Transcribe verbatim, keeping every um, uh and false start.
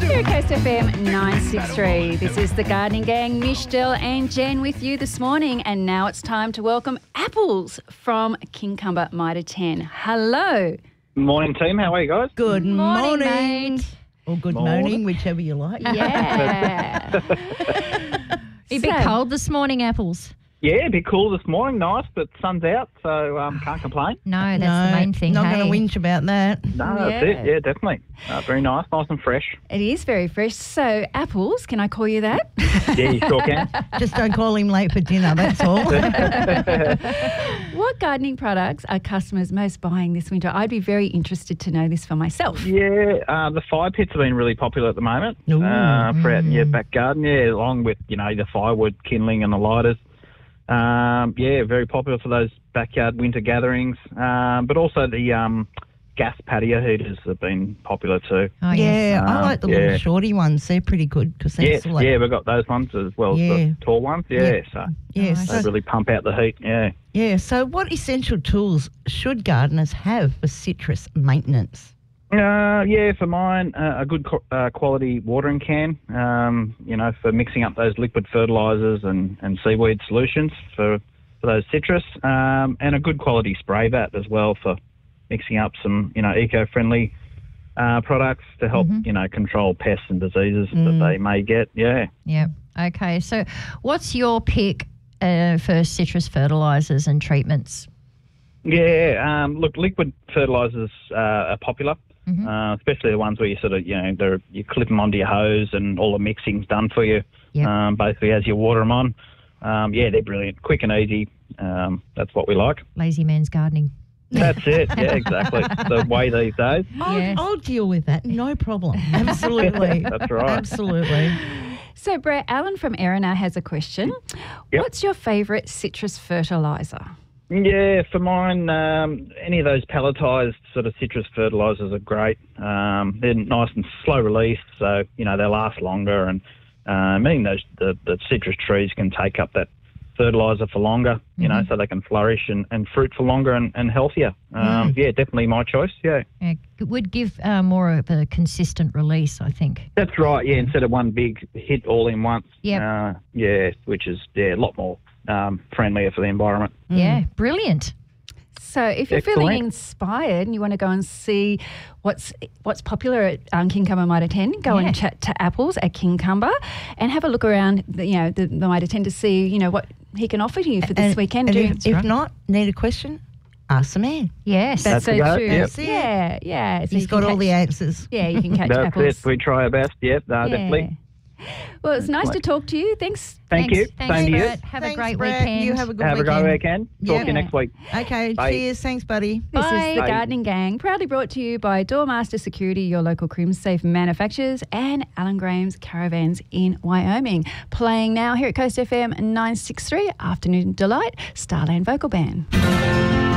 Here at Coast F M nine sixty-three. This is the Gardening Gang. Mish, Del and Jen with you this morning. And now it's time to welcome Apples from Kincumber Mitre ten. Hello. Morning, team. How are you guys? Good Morning, morning. mate. Or good Morning. morning, whichever you like. Yeah. A bit So- cold this morning, Apples. Yeah, a bit cool this morning. Nice, but sun's out, so um, can't complain. No, that's no, the main thing. Not hey? going to whinge about that. No, that's Yeah. it. Yeah, definitely. Uh, very nice, nice and fresh. It is very fresh. So, Apples, can I call you that? Yeah, you sure can. Just don't call him late for dinner, that's all. What gardening products are customers most buying this winter? I'd be very interested to know this for myself. Yeah, uh, the fire pits have been really popular at the moment. Ooh. Uh, for out in your back garden, yeah, along with, you know, the firewood, kindling and the lighters. Um, yeah, very popular for those backyard winter gatherings. Um, but also the um, gas patio heaters have been popular too. Oh, yes. yeah, I Um, like the yeah. little shorty ones. They're pretty good because they're Yeah, sort of like, yeah, we've got those ones as well as Yeah. the tall ones. Yeah, Yeah. so yeah, Nice. they so, really pump out the heat. Yeah. yeah. So what essential tools should gardeners have for citrus maintenance? Uh, yeah, for mine, uh, a good co- uh, quality watering can, um, you know, for mixing up those liquid fertilisers and, and seaweed solutions for, for those citrus, um, and a good quality spray vat as well for mixing up some, you know, eco-friendly uh, products to help, Mhm. you know, control pests and diseases Mm. that they may get, yeah. Yep. Okay. So, what's your pick uh, for citrus fertilisers and treatments? Yeah, um, look, liquid fertilisers uh, are popular. Mhm. Uh, especially the ones where you sort of, you know, they're, you clip them onto your hose and all the mixing's done for you, Yep. um, basically as you water them on. Um, yeah, they're brilliant, quick and easy. Um, that's what we like. Lazy man's gardening. That's it. Yeah, exactly. The way these days. I'll, Yes. I'll deal with that. No problem. Absolutely. That's right. Absolutely. So, Brett, Alan from Erina has a question. Yep. What's your favourite citrus fertiliser? Yeah, for mine, um, any of those pelletised sort of citrus fertilisers are great. Um, they're nice and slow release, so, you know, they last longer, and uh, meaning those the, the citrus trees can take up that fertiliser for longer, you know, so they can flourish and, and fruit for longer and, and healthier. Um, Yeah, definitely my choice, yeah. Yeah, it would give uh, more of a consistent release, I think. That's right, yeah, instead of one big hit all in once. Yep. Uh, yeah, which is, yeah, a lot more um, friendlier for the environment. Yeah, brilliant. So, if you're feeling Excellent. inspired and you want to go and see what's what's popular at um, Kincumber Mitre ten, go Yeah. and chat to Apples at Kincumber and have a look around, the, you know, the, the Mitre ten to see, you know, what he can offer to you for this And- weekend. and Do- if, if not, need a question? Ask the man. Yes. That's That's so the go, true. yep. That's it. Yeah, yeah. So He's you got can all the catch- answers. Yeah, you can catch That's Apples. it, we try our best, yep, no, Yeah. definitely. Well, it's nice to Excellent. talk to you. Thanks. Thank Thanks, you. Thanks, Same to you. Brett. Have Thanks, a great Brett. weekend. You have a good Have weekend. a great weekend. Talk Yeah. to you next week. Okay, Bye. cheers. Thanks, buddy. This Bye. is the Bye. Gardening Gang, proudly brought to you by Doormaster Security, your local Crim Safe manufacturers, and Alan Graham's Caravans in Wyoming. Playing now here at Coast F M nine sixty-three, Afternoon Delight, Starland Vocal Band.